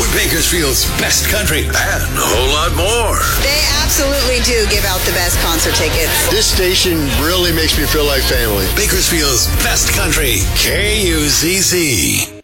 Bakersfield's best country and a whole lot more. They absolutely do give out the best concert tickets. This station really makes me feel like family. Bakersfield's best country, KUZZ.